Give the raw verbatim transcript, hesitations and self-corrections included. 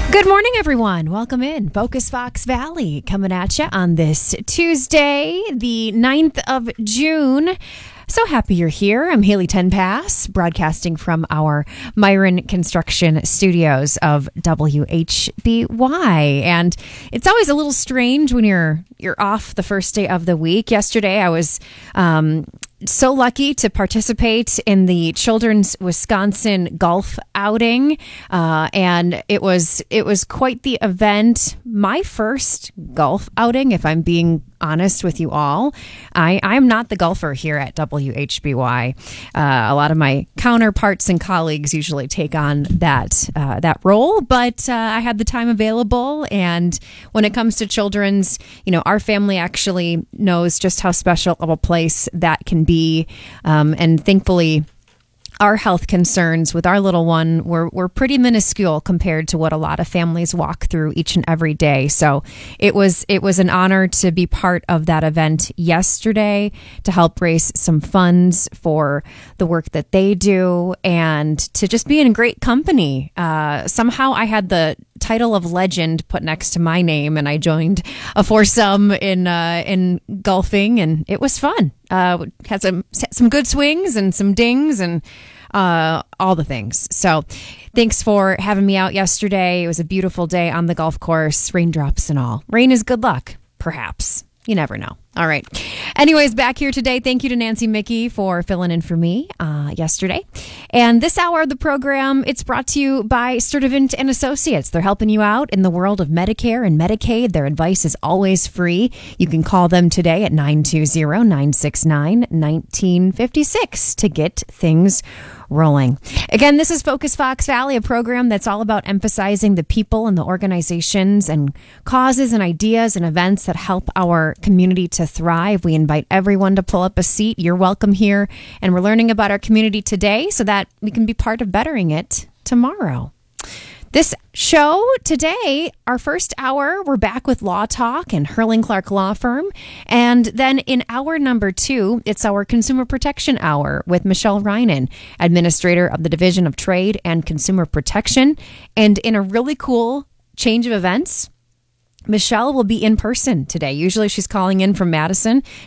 Good morning, everyone. Welcome in. Focus Fox Valley coming at you on this Tuesday, the ninth of June. So happy you're here. I'm Haley Tenpass, broadcasting from our Myron Construction Studios of W H B Y. And it's always a little strange when you're you're off the first day of the week. Yesterday, I was um, so lucky to participate in the Children's Wisconsin Golf Outing, uh, and it was it was quite the event. My first golf outing, if I'm being honest with you all. I I'm not the golfer here at W H B Y. Uh, a lot of my counterparts and colleagues usually take on that uh, that role, but uh, I had the time available. And when it comes to children's, you know, our family actually knows just how special of a place that can be, um, and thankfully, our health concerns with our little one were, were pretty minuscule compared to what a lot of families walk through each and every day. So it was it was an honor to be part of that event yesterday to help raise some funds for the work that they do and to just be in great company. Uh, somehow I had the title of legend put next to my name, and I joined a foursome in uh, in golfing, and it was fun. Uh, had some some good swings and some dings and uh, all the things. So thanks for having me out yesterday. It was a beautiful day on the golf course, raindrops and all. Rain is good luck, perhaps. You never know. All right. Anyways, back here today. Thank you to Nancy Mickey for filling in for me uh, yesterday. And this hour of the program, it's brought to you by Sturdivant and Associates. They're helping you out in the world of Medicare and Medicaid. Their advice is always free. You can call them today at nine two zero, nine six nine, one nine five six to get things rolling. Again, this is Focus Fox Valley, a program that's all about emphasizing the people and the organizations and causes and ideas and events that help our community to thrive. We invite everyone to pull up a seat. You're welcome here. And we're learning about our community today so that we can be part of bettering it tomorrow. This show today, our first hour, we're back with Law Talk and Hurling Clark Law Firm. And then in hour number two, it's our Consumer Protection Hour with Michelle Reinen, Administrator of the Division of Trade and Consumer Protection. And in a really cool change of events, Michelle will be in person today. Usually she's calling in from Madison.